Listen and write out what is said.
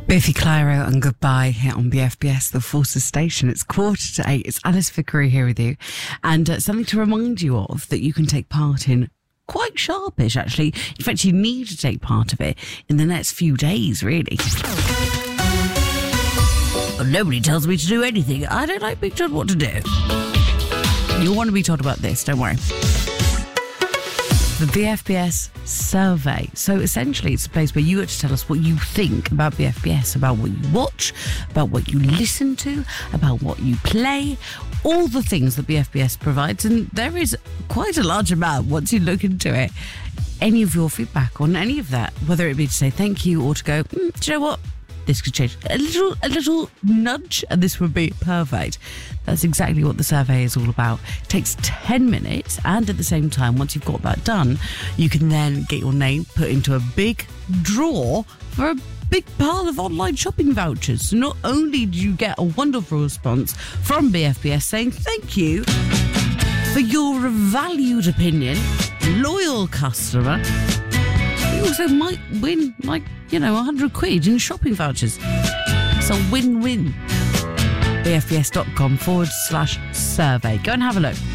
Biffy Clyro and Goodbye here on BFBS, the Forces Station. It's 7:45. It's Alice Vickery here with you. And something to remind you of that you can take part in quite sharpish, actually. In fact, you need to take part of it in the next few days, really. Well, nobody tells me to do anything. I don't like being told what to do. You'll want to be told about this, don't worry. The BFBS survey. So essentially it's a place where you get to tell us what you think about BFBS, about what you watch, about what you listen to, about what you play, all the things that BFBS provides. And there is quite a large amount once you look into it. Any of your feedback on any of that, whether it be to say thank you or to go, do you know what? This could change. A little nudge, and this would be perfect. That's exactly what the survey is all about. It takes 10 minutes, and at the same time, once you've got that done, you can then get your name put into a big draw for a big pile of online shopping vouchers. So not only do you get a wonderful response from BFBS saying thank you for your valued opinion, loyal customer, you also might win, £100 in shopping vouchers. It's a win-win. BFBS.com/survey. Go and have a look.